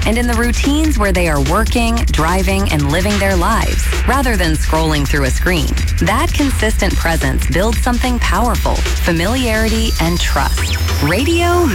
and in the routines where they are working, driving, and living their lives, rather than scrolling through a screen. That consistent presence builds something powerful, familiarity and trust. Radio